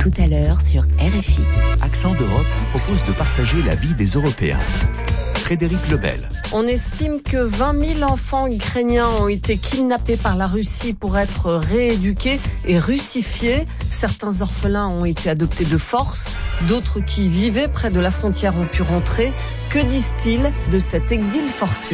tout à l'heure sur RFI. Accent d'Europe vous propose de partager la vie des Européens. Frédéric Lebel. On estime que 20 000 enfants ukrainiens ont été kidnappés par la Russie pour être rééduqués et russifiés. Certains orphelins ont été adoptés de force. D'autres qui vivaient près de la frontière ont pu rentrer. Que disent-ils de cet exil forcé ?